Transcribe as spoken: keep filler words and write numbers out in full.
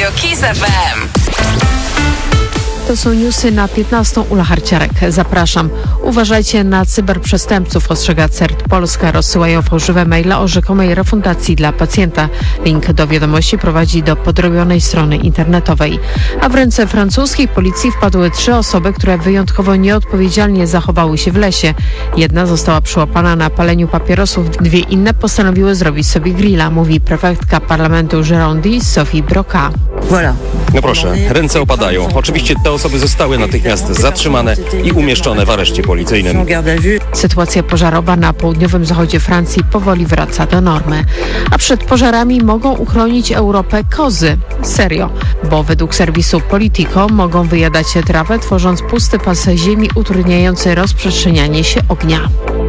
Radio Kiss F M. To są newsy na piętnastą. Ula Harciarek. Zapraszam. Uważajcie na cyberprzestępców, ostrzega C E R T Polska. Rozsyłają fałszywe maile o rzekomej refundacji dla pacjenta. Link do wiadomości prowadzi do podrobionej strony internetowej. A w ręce francuskiej policji wpadły trzy osoby, które wyjątkowo nieodpowiedzialnie zachowały się w lesie. Jedna została przyłapana na paleniu papierosów, dwie inne postanowiły zrobić sobie grilla, mówi prefektka parlamentu Girondy Sophie Broca. No proszę, ręce opadają. Oczywiście te osoby zostały natychmiast zatrzymane i umieszczone w areszcie policyjnym. Sytuacja pożarowa na południowym zachodzie Francji powoli wraca do normy. A przed pożarami mogą uchronić Europę kozy. Serio, bo według serwisu Politico mogą wyjadać trawę, tworząc pusty pas ziemi utrudniający rozprzestrzenianie się ognia.